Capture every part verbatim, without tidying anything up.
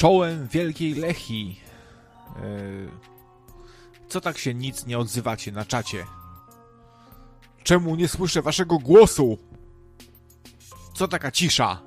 Czołem Wielkiej Lechii. Yy, co tak się nic nie odzywacie na czacie? Czemu nie słyszę waszego głosu? Co taka cisza?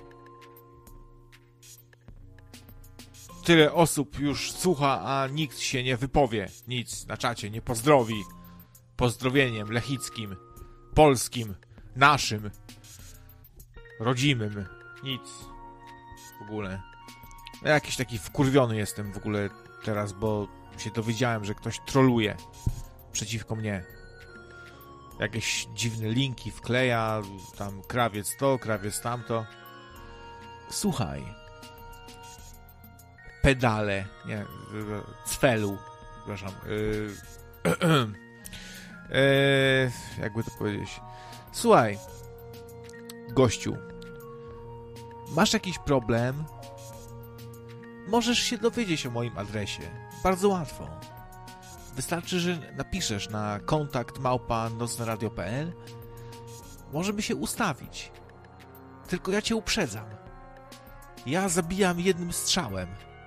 Tyle osób już słucha, a nikt się nie wypowie. Nic na czacie nie pozdrowi. Pozdrowieniem lechickim, polskim, naszym, rodzimym. Nic. W ogóle. Ja jakiś taki wkurwiony jestem w ogóle teraz, bo się dowiedziałem, że ktoś troluje przeciwko mnie. Jakieś dziwne linki wkleja, tam krawiec to, krawiec tamto. Słuchaj. Pedale, nie, cfelu, przepraszam. Yy, yy, jakby to powiedzieć. Słuchaj, gościu, masz jakiś problem? Możesz się dowiedzieć o moim adresie. Bardzo łatwo. Wystarczy, że napiszesz na kontakt małpa nocneradio kropka p l. Możemy się ustawić. Tylko ja cię uprzedzam. Ja zabijam jednym strzałem.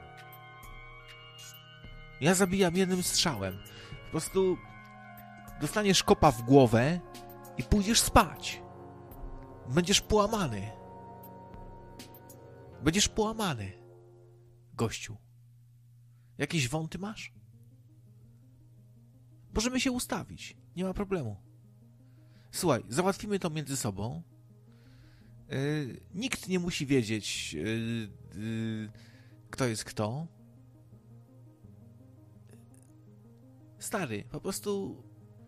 Ja zabijam jednym strzałem. Po prostu dostaniesz kopa w głowę i pójdziesz spać. Będziesz połamany. Będziesz połamany. Gościu. Jakieś wąty masz? Możemy się ustawić. Nie ma problemu. Słuchaj, załatwimy to między sobą. Yy, nikt nie musi wiedzieć, yy, yy, kto jest kto. Stary, po prostu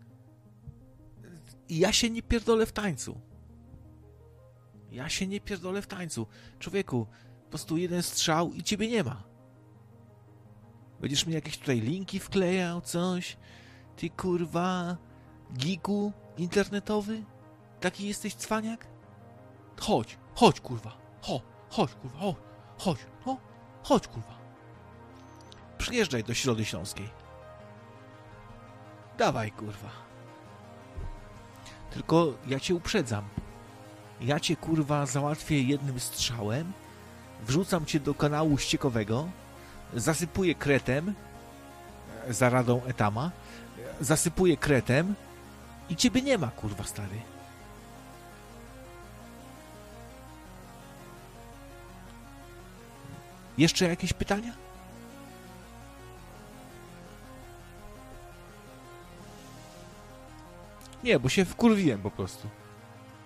ja się nie pierdolę w tańcu. Ja się nie pierdolę w tańcu. Człowieku, po prostu jeden strzał i ciebie nie ma. Będziesz mi jakieś tutaj linki wklejał, coś? Ty kurwa gigu internetowy? Taki jesteś cwaniak? Chodź, chodź kurwa. Chodź, chodź kurwa, chodź, chodź, no, chodź kurwa. Przyjeżdżaj do Środy Śląskiej. Dawaj, kurwa. Tylko ja cię uprzedzam. Ja cię, kurwa, załatwię jednym strzałem, wrzucam cię do kanału ściekowego, zasypuję kretem, za radą Etama, zasypuję kretem i ciebie nie ma, kurwa, stary. Jeszcze jakieś pytania? Nie, bo się wkurwiłem po prostu.